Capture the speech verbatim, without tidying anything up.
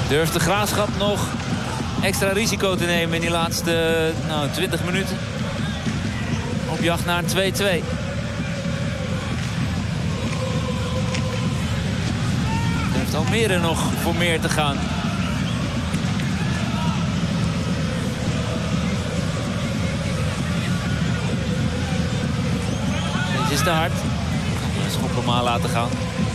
Durft de Graafschap nog extra risico te nemen in die laatste nou, twintig minuten. Op jacht naar een twee twee. Durft Almere nog voor meer te gaan. Dit is te hard. Schop hem aan laten gaan.